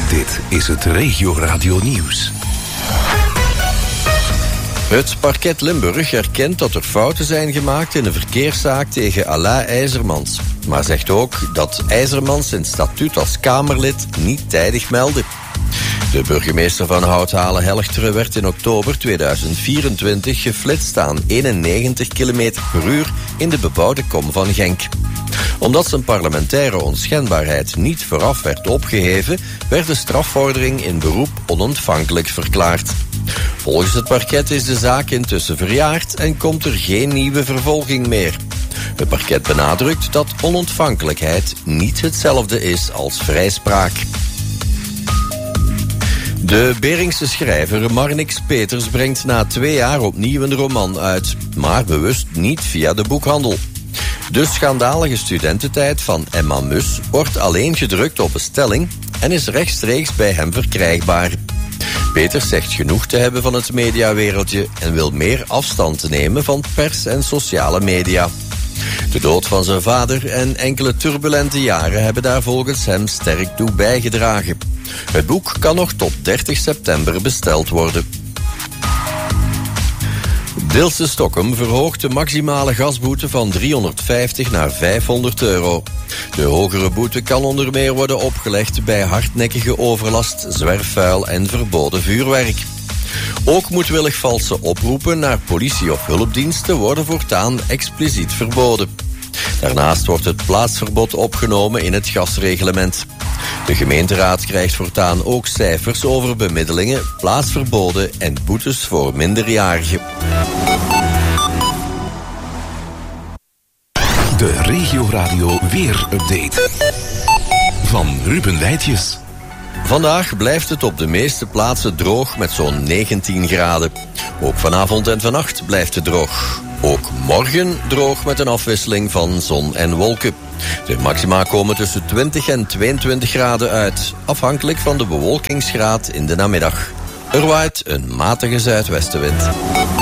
Dit is het Regio Radio Nieuws. Het parket Limburg erkent dat er fouten zijn gemaakt in een verkeerszaak tegen Alain IJzermans. Maar zegt ook dat IJzermans zijn statuut als Kamerlid niet tijdig meldde. De burgemeester van Houthalen-Helchteren werd in oktober 2024 geflitst aan 91 km per uur in de bebouwde kom van Genk. Omdat zijn parlementaire onschendbaarheid niet vooraf werd opgeheven, werd de strafvordering in beroep onontvankelijk verklaard. Volgens het parket is de zaak intussen verjaard en komt er geen nieuwe vervolging meer. Het parket benadrukt dat onontvankelijkheid niet hetzelfde is als vrijspraak. De Beringse schrijver Marnix Peters brengt na 2 jaar opnieuw een roman uit, maar bewust niet via de boekhandel. De schandalige studententijd van Emma Mus wordt alleen gedrukt op bestelling en is rechtstreeks bij hem verkrijgbaar. Peters zegt genoeg te hebben van het mediawereldje en wil meer afstand nemen van pers en sociale media. De dood van zijn vader en enkele turbulente jaren hebben daar volgens hem sterk toe bijgedragen. Het boek kan nog tot 30 september besteld worden. Dilse Stockholm verhoogt de maximale gasboete van 350 naar 500 euro. De hogere boete kan onder meer worden opgelegd bij hardnekkige overlast, zwerfvuil en verboden vuurwerk. Ook moedwillig valse oproepen naar politie of hulpdiensten worden voortaan expliciet verboden. Daarnaast wordt het plaatsverbod opgenomen in het gasreglement. De gemeenteraad krijgt voortaan ook cijfers over bemiddelingen, plaatsverboden en boetes voor minderjarigen. De Regio Radio Weer-update van Ruben Wijtjes. Vandaag blijft het op de meeste plaatsen droog met zo'n 19 graden. Ook vanavond en vannacht blijft het droog. Ook morgen droog met een afwisseling van zon en wolken. De maxima komen tussen 20 en 22 graden uit, afhankelijk van de bewolkingsgraad in de namiddag. Er waait een matige zuidwestenwind.